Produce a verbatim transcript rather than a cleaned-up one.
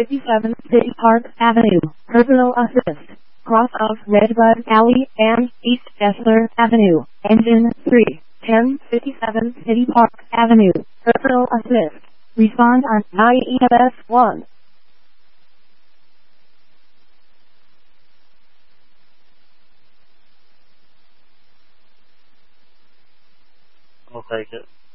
fifty-seven City Park Avenue, personal assist. Cross of Redbud Alley and East Esler Avenue, engine three, ten fifty-seven City Park Avenue, personal assist. Respond on I E M S one. I'll take it.